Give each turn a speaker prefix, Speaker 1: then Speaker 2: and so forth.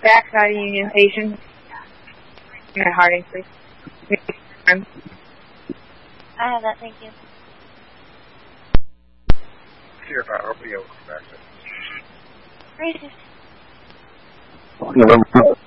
Speaker 1: backside indentation. And Harding, please.
Speaker 2: I have that, thank you.
Speaker 3: Here about RPO backside.
Speaker 2: Racist.
Speaker 4: November